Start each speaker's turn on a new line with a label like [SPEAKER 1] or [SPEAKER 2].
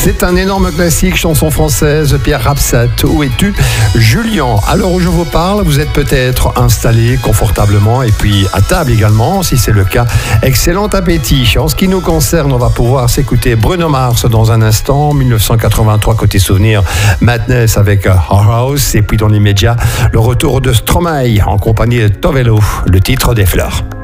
[SPEAKER 1] C'est un énorme classique, chanson française, Pierre Rapsat. Où es-tu, Julien? À l'heure où je vous parle, vous êtes peut-être installé confortablement et puis à table également, si c'est le cas. Excellent appétit. En ce qui nous concerne, on va pouvoir s'écouter Bruno Mars dans un instant, 1983 côté souvenir, Madness avec House, et puis dans l'immédiat, le retour de Stromae en compagnie de Tovelo, le titre des fleurs.